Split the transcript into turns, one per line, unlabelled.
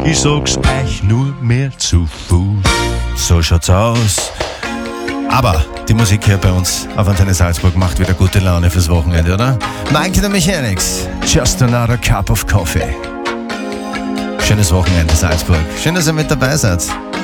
Ich sag's euch nur mehr zu Fuß.
So schaut's aus. Aber die Musik hier bei uns auf Antenne Salzburg macht wieder gute Laune fürs Wochenende, oder? Mike the Mechanics, Just Another Cup of Coffee. Schönes Wochenende, Salzburg. Schön, dass ihr mit dabei seid.